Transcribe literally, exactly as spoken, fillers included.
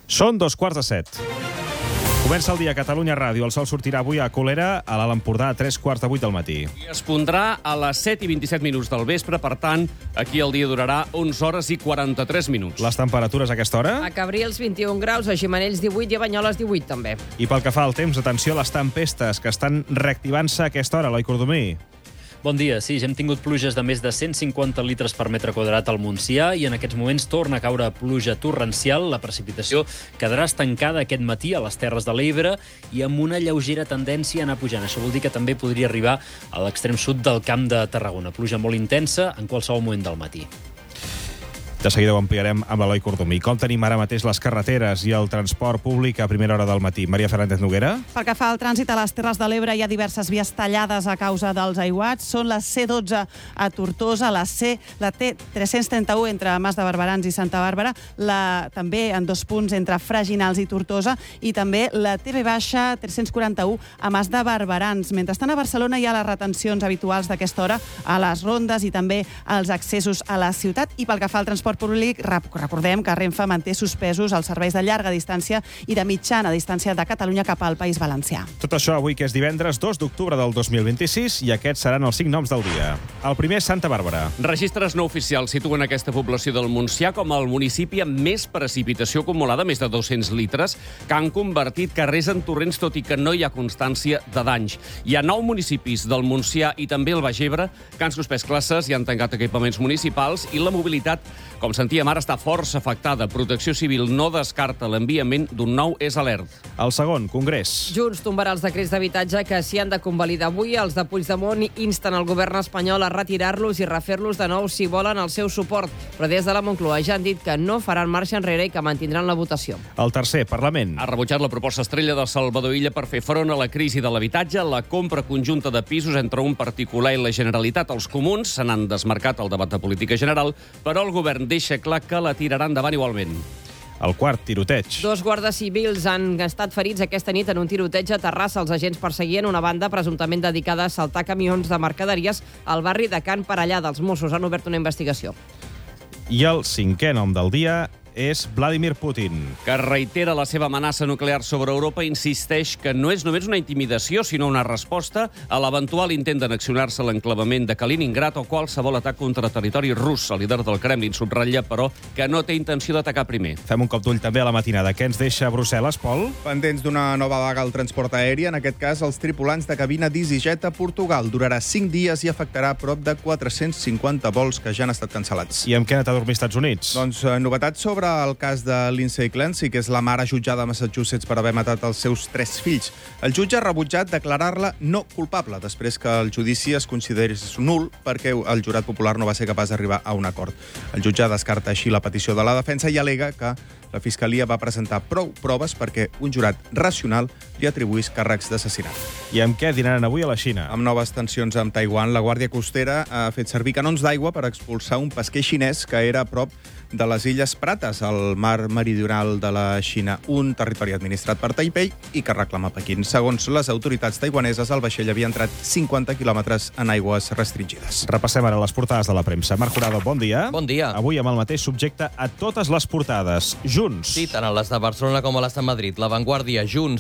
Són dos quarts de set. Comença el dia a Catalunya Ràdio. El sol sortirà avui a Colera, a l'Alt Empordà, a tres quarts de vuit del matí. I es pondrà a les set i vint-i-set minuts del vespre, per tant, aquí el dia durarà onze hores i quaranta-tres minuts. Les temperatures a aquesta hora? A Cabrils, vint i un graus, a Gimenells, divuit i a Banyoles, divuit, també. I pel que fa al temps, atenció a les tempestes que estan reactivant-se a aquesta hora, Eloi Cordomí. Bon dia. Sí, ja hem tingut pluges de més de cent cinquanta litres per metre quadrat al Montsià i en aquests moments torna a caure pluja torrencial. La precipitació quedarà estancada aquest matí a les Terres de l'Ebre i amb una lleugera tendència a anar pujant. Això vol dir que també podria arribar a l'extrem sud del Camp de Tarragona. Pluja molt intensa en qualsevol moment del matí. De seguida ho ampliarem amb l'Eloi Cordomí. Com tenim ara mateix les carreteres i el transport públic a primera hora del matí? Maria Fernández Noguera? Pel que fa al trànsit a les Terres de l'Ebre, hi ha diverses vies tallades a causa dels aiguats. Són la C dotze a Tortosa, la C, la T tres-cents trenta-u entre Mas de Barberans i Santa Bàrbara, la, també en dos punts entre Freginals i Tortosa, i també la T V baixa tres-cents quaranta-u a Mas de Barberans. Mentrestant, a Barcelona hi ha les retencions habituals d'aquesta hora a les rondes i també als accessos a la ciutat. I pel que fa al transport públic, recordem que Renfe manté suspesos els serveis de llarga distància i de mitjana distància de Catalunya cap al País Valencià. Tot això avui, que és divendres dos d'octubre del dos mil vint-i-sis, i aquests seran els cinc noms del dia. El primer, Santa Bàrbara. Registres no oficials situen aquesta població del Montsià com el municipi amb més precipitació acumulada, més de dos-cents litres, que han convertit carrers en torrents, tot i que no hi ha constància de danys. Hi ha nou municipis del Montsià i també el Baix Ebre que han suspès classes i han tancat equipaments municipals, i la mobilitat, com sentíem ara, està força afectada. Protecció Civil no descarta l'enviament d'un nou és alert. El segon, Congrés. Junts tombarà els decrets d'habitatge que s'hi han de convalidar avui. Els de Puigdemont insten el govern espanyol a retirar-los i refer-los de nou si volen el seu suport. Però des de la Moncloa ja han dit que no faran marxa enrere i que mantindran la votació. El tercer, Parlament. Ha rebutjat la proposta estrella de Salvador Illa per fer front a la crisi de l'habitatge, la compra conjunta de pisos entre un particular i la Generalitat. Els comuns se n'han desmarcat al debat de política general, però el govern deixa clar que la tirarà endavant igualment. El quart, tiroteig. Dos guàrdies civils han estat ferits aquesta nit en un tiroteig a Terrassa. Els agents perseguien una banda presumptament dedicada a assaltar camions de mercaderies al barri de Can Parellada. Els Mossos han obert una investigació. I el cinquè nom del dia és Vladimir Putin. Que reitera la seva amenaça nuclear sobre Europa i insisteix que no és només una intimidació, sinó una resposta a l'eventual intent d'annexionar-se a l'enclavament de Kaliningrad o qualsevol atac contra territori rus. El líder del Kremlin subratlla, però, que no té intenció d'atacar primer. Fem un cop d'ull també a la matinada. Què ens deixa Brussel·les, Pol? Pendents d'una nova vaga al transport aeri, en aquest cas els tripulants de cabina d'EasyJet a Portugal. Durarà cinc dies i afectarà prop de quatre-cents cinquanta vols que ja han estat cancel·lats. I amb què ha anat a dormir als Estats Units? Doncs eh, novetats sobre el cas de Lindsay Clancy, que és la mare jutjada a Massachusetts per haver matat els seus tres fills. El jutge ha rebutjat declarar-la no culpable, després que el judici es considerés nul perquè el jurat popular no va ser capaç d'arribar a un acord. El jutge descarta així la petició de la defensa i al·lega que la Fiscalia va presentar prou proves perquè un jurat racional li atribuís càrrecs d'assassinat. I amb què dinaran avui a la Xina? Amb noves tensions amb Taiwan, la Guàrdia Costera ha fet servir canons d'aigua per expulsar un pesquer xinès que era a prop de les Illes Prates, al mar meridional de la Xina, un territori administrat per Taipei i que reclama Pequín. Segons les autoritats taiwaneses, el vaixell havia entrat cinquanta quilòmetres en aigües restringides. Repassem ara les portades de la premsa. Marc Jurado, bon dia. Bon dia. Avui amb el mateix subjecte a totes les portades. Junts. Sí, tant a les de Barcelona com a les de Madrid. La Vanguardia, Junts,